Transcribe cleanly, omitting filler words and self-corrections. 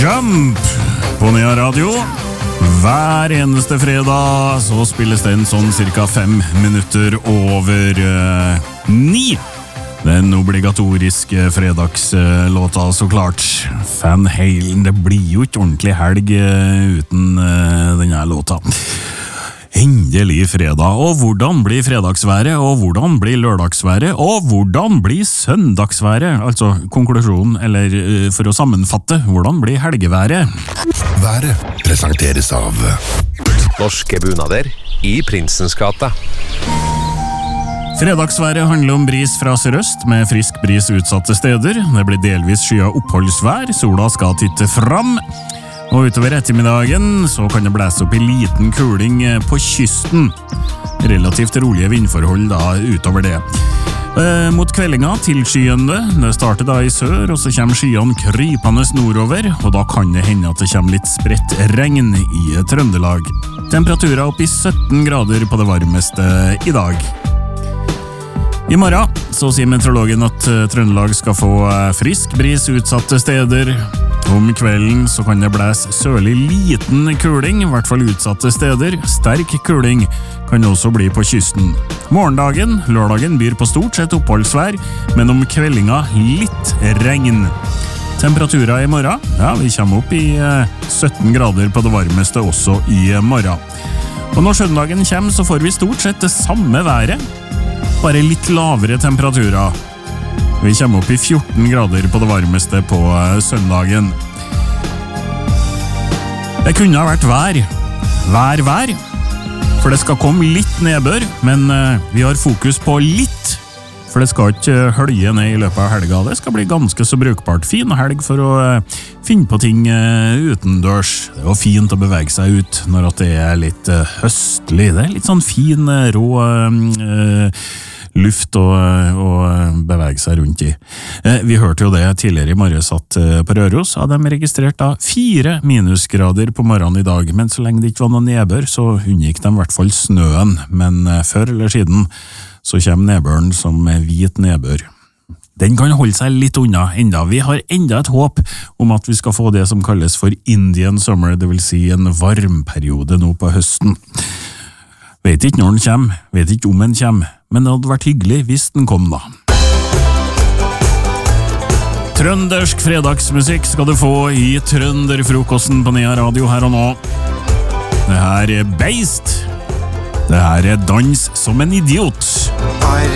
Jump på Nea Radio. Hver eneste fredag så spilles den sånn cirka 5 minutter over 9. Den obligatoriske fredagslåta, så klart. Van Halen, det blir jo ikke ordentlig helg uten denne låta. Endelig fredag, og hvordan blir fredagsværet, og hvordan blir lørdagsværet, og hvordan blir søndagsværet? Altså konklusjonen, eller for å sammenfatte, hvordan blir helgeværet? Været presenteres av Norske bunader i Prinsens gate. Fredagsværet handler om bris fra sørøst med frisk bris utsatte steder. Det blir delvis skyet oppholdsvær, sola skal titte fram. Og utover ettermiddagen så kan det blæse opp i liten kuling på kysten. Relativt rolige vindforhold da utover det. Mot kveldinga tilskyende. Det starter da i sør, og så kommer skyene krypende nordover, og da kan det hende at det kommer litt spredt regn i Trøndelag. Temperaturen opp i 17 grader på det varmeste i dag. I morgen så sier meteorologen at Trøndelag skal få frisk bris utsatte steder. Om kvelden så kan det blæse sørlig liten kuling, i hvert fall utsatte steder. Sterk kuling kan også bli på kysten. Morgendagen, lørdagen, byr på stort sett oppholdsvær, men om kveldinga litt regn. Temperaturer i morgen, ja, vi kommer opp i 17 grader på det varmeste også i morgen. Og når søndagen kommer så får vi stort sett det samme været, bare litt lavere temperaturer. Vi kommer opp i 14 grader på det varmeste på søndagen. Det kunne ha vært vær, for det skal komme litt nedbør, men vi har fokus på litt, for det skal ikke hølje ned i løpet av helga. Det skal bli ganske så brukbart. Fin helg for å finne på ting utendørs. Det er jo fint å bevege seg ut når det er litt høstlig. Det er litt sånn fin, rå luft å bevege seg rundt i. Vi hørte jo det tidligere i morges at på Røros hadde de registrert da 4 minusgrader på morgenen i dag, men så lenge det ikke var noe nedbør så unngikk de i hvert fall snøen, men før eller siden så kommer nedbøren som hvit nedbør. Den kan holde seg litt unna enda. Vi har enda et håp om at vi skal få det som kalles for Indian Summer, det vil si en varmperiode nå på høsten. Vet ikke når den kommer, vet ikke om den kommer, men det hadde vært hyggelig hvis den kom da. Trøndersk fredagsmusikk skal du få i Trønderfrokosten på Nea Radio her og nå. Det her er Beist. Det her er Dans som en idiot.